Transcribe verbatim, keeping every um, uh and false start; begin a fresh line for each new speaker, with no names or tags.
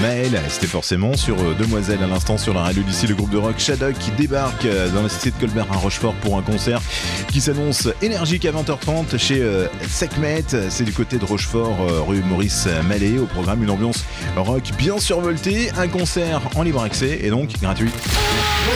Maël, c'était forcément sur euh, Demoiselle à l'instant sur la radio d'ici, le groupe de rock Shadok qui débarque euh, dans la cité de Colbert à Rochefort pour un concert qui s'annonce énergique à vingt heures trente chez euh, Sekhmet. C'est du côté de Rochefort, euh, rue Maurice Mallet. Au programme, une ambiance rock bien survoltée, un concert en libre accès et donc gratuit.